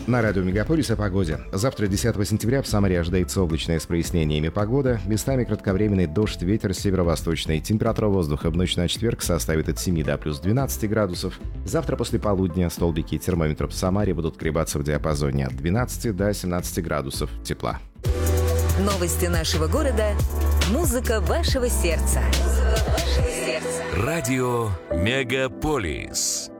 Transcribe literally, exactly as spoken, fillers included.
На радио Мегаполис о погоде. Завтра, десятого сентября, в Самаре ожидается облачная с прояснениями погода. Местами кратковременный дождь, ветер северо-восточный. Температура воздуха в ночь на четверг составит от семи до плюс двенадцати градусов. Завтра после полудня столбики термометров в Самаре будут колебаться в диапазоне от двенадцати до семнадцати градусов тепла. Новости нашего города. Музыка вашего сердца. Радио Мегаполис.